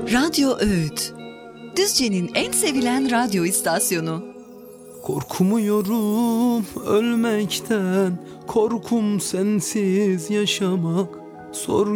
Radyo Öğüt, Düzce'nin en sevilen radyo istasyonu. Korkmuyorum ölmekten, korkum sensiz yaşamak. Sor